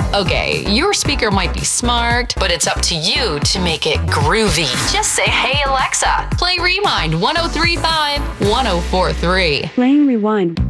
Okay, your speaker might be smart, but it's up to you to make it groovy. Just say, "Hey Alexa, play Rewind 1035 1043. Playing Rewind.